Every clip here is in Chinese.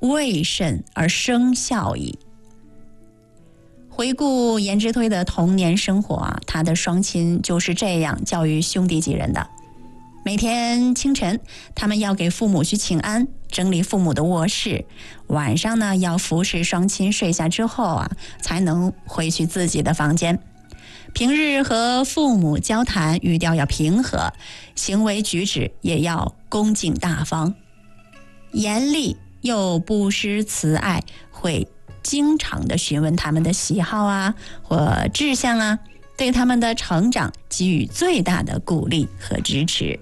未甚而生孝矣。回顾颜之推的童年生活啊，他的双亲就是这样教育兄弟几人的。每天清晨，他们要给父母去请安，整理父母的卧室；晚上呢，要服侍双亲睡下之后啊，才能回去自己的房间。平日和父母交谈，语调要平和，行为举止也要恭敬大方，严厉又不失慈爱，会经常的询问他们的喜好啊或志向啊，对他们的成长给予最大的鼓励和支持。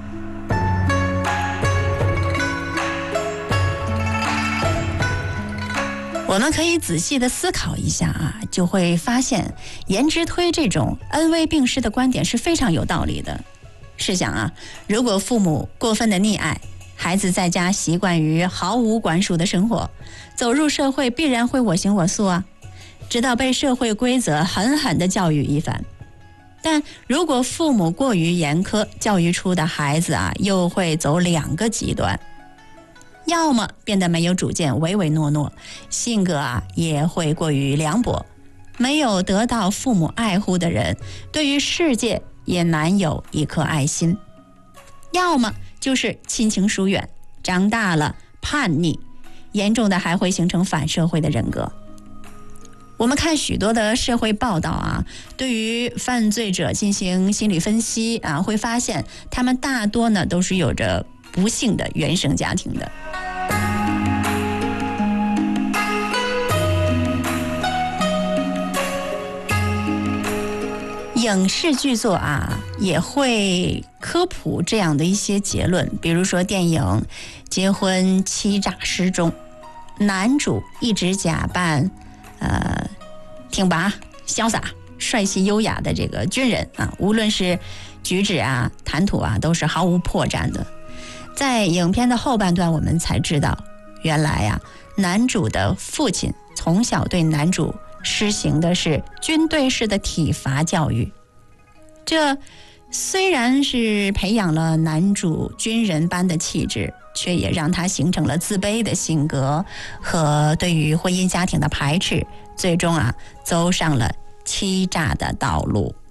我们可以仔细的思考一下啊，就会发现颜之推这种恩威并施的观点是非常有道理的。试想啊，如果父母过分的溺爱，孩子在家习惯于毫无管束的生活，走入社会必然会我行我素啊，直到被社会规则狠狠地教育一番。但如果父母过于严苛，教育出的孩子啊，又会走两个极端，要么变得没有主见，唯唯诺诺，性格啊也会过于凉薄。没有得到父母爱护的人，对于世界也难有一颗爱心。要么就是亲情疏远，长大了叛逆，严重的还会形成反社会的人格。我们看许多的社会报道啊，对于犯罪者进行心理分析啊，会发现他们大多呢都是有着不幸的原生家庭的。影视剧作啊也会科普这样的一些结论，比如说电影《结婚欺诈师》中，男主一直假扮挺拔、潇洒、帅气、优雅的这个军人啊，无论是举止啊、谈吐啊，都是毫无破绽的。在影片的后半段，我们才知道，原来啊，男主的父亲从小对男主施行的是军队式的体罚教育。这虽然是培养了男主军人般的气质，却也让他形成了自卑的性格和对于婚姻家庭的排斥，最终啊走上了欺诈的道路。